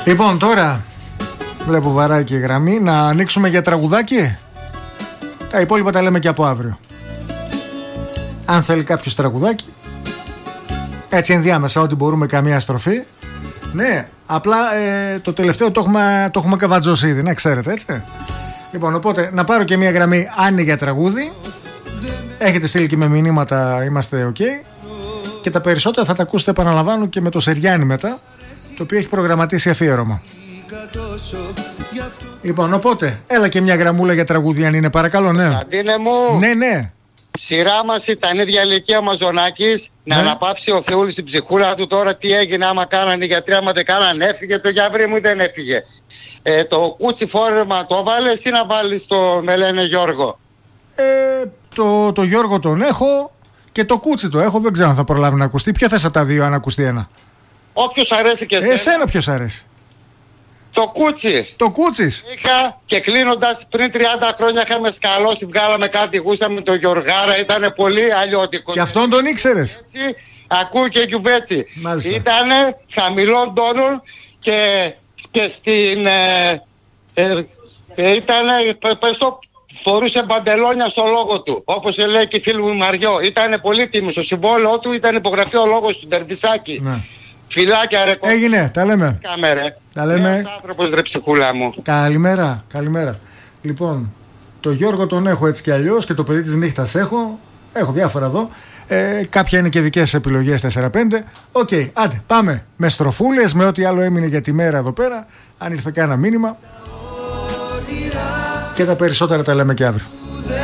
Λοιπόν, τώρα βλέπω βαράκι η γραμμή. Να ανοίξουμε για τραγουδάκι. Τα υπόλοιπα τα λέμε και από αύριο. Αν θέλει κάποιος τραγουδάκι, έτσι ενδιάμεσα, ό,τι μπορούμε, καμία στροφή. Ναι, απλά το τελευταίο το έχουμε καβατζώσει ήδη, να ξέρετε, έτσι. Λοιπόν, οπότε να πάρω και μια γραμμή αν είναι για τραγούδι. Έχετε στείλει και με μηνύματα, είμαστε ok. Και τα περισσότερα θα τα ακούσετε, επαναλαμβάνω, και με το Σεριάννη μετά, το οποίο έχει προγραμματίσει αφιέρωμα. Λοιπόν, οπότε, έλα και μια γραμμούλα για τραγούδι αν είναι, παρακαλώ, ναι. Αντίνε μου. Ναι. Σειρά μας ήταν ίδια ηλικία Μαζονάκης. Να αναπαύσει ο Θεούλης την ψυχούλα του. Τώρα τι έγινε, άμα κάνανε, γιατί άμα δεν κάνανε έφυγε. Το γιαβρί μου δεν έφυγε. Το κούτσι φόρεμα το βάλες ή να βάλεις το με λένε Γιώργο? Το Γιώργο τον έχω και το κούτσι το έχω. Δεν ξέρω αν θα προλάβει να ακουστεί. Ποιο θες από τα δύο αν ακουστεί ένα? Όποιος αρέσει και εσένα. Εσένα ποιος αρέσει? Το κούτσι. Το κούτσις. Είχα και κλείνοντας πριν 30 χρόνια είχαμε σκαλώσει, βγάλαμε κάτι, γούσαμε το Γιωργάρα, ήταν πολύ αλλιώτικο. Και αυτόν τον ήξερες? Έτσι, ακούω και γιουβέτσι. Μάλιστα. Ήτανε χαμηλών τόνων και στην... ήτανε, φορούσε μπαντελόνια στο λόγο του. Όπως λέει και η φίλη μου Μαριό. Ήτανε πολύτιμος. Στο συμβόλαιο του ήταν υπογραφεί ο λόγος του Ντερβισάκη. Ναι. Φιλάκια ρε. Έγινε, τα λέμε. Κάμερε. Τα λέμε. Άνθρωπος ρε ψυχούλα μου. Καλημέρα. Λοιπόν, το Γιώργο τον έχω έτσι κι αλλιώς και το παιδί της νύχτας έχω. Έχω διάφορα εδώ. Κάποια είναι και δικές επιλογές 4-5. Οκ, άντε, πάμε με στροφούλες, με ό,τι άλλο έμεινε για τη μέρα εδώ πέρα. Αν ήρθε κανένα μήνυμα. Και τα περισσότερα τα λέμε και αύριο.